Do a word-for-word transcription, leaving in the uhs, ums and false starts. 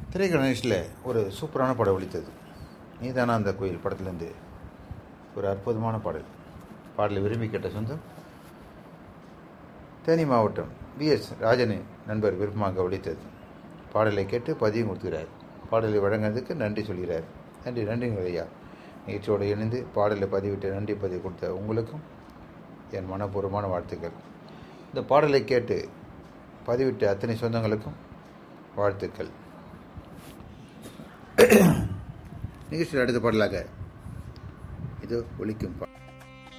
திரைக்கணேஷில் ஒரு சூப்பரான படம் ஒலித்தது. நீதானா அந்த கோயில் படத்துலேருந்து ஒரு அற்புதமான பாடல். பாடலை விரும்பி கேட்ட சொந்தம் தேனி மாவட்டம் பி எஸ் ராஜனின் நண்பர் விருப்பமாக ஒலித்தது. பாடலை கேட்டு பதிவும் கொடுத்துக்கிறார். பாடலை வழங்கினதுக்கு நன்றி சொல்கிறார். நன்றி நன்றிங்க ஐயா. நிகழ்ச்சியோடு இணைந்து பாடலை பதிவிட்டு நன்றி பதிவு கொடுத்த உங்களுக்கும் என் மனப்பூர்வமான வாழ்த்துக்கள். இந்த பாடலை கேட்டு பதிவிட்ட அத்தனை சொந்தங்களுக்கும் வாழ்த்துக்கள். நிகழ்ச்சியில் அடுத்த பாடலாக இது ஒலிக்கும்